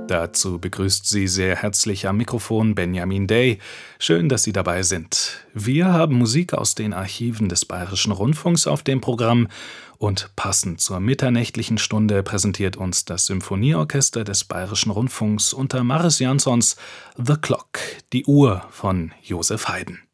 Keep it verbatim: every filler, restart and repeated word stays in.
Dazu begrüßt Sie sehr herzlich am Mikrofon Benjamin Day. Schön, dass Sie dabei sind. Wir haben Musik aus den Archiven des Bayerischen Rundfunks auf dem Programm und passend zur mitternächtlichen Stunde präsentiert uns das Symphonieorchester des Bayerischen Rundfunks unter Maris Jansons The Clock, die Uhr von Joseph Haydn.